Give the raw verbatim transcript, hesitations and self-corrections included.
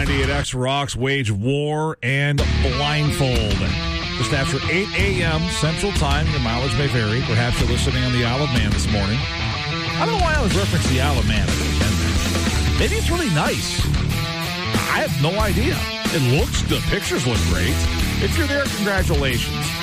ninety-eight X Rocks wage war and blindfold. Just after eight a.m. Central Time, your mileage may vary. Perhaps you're listening on the Isle of Man this morning. I don't know why I was referencing the Isle of Man. Maybe it's really nice. I have no idea. It looks, the pictures look great. If you're there, congratulations.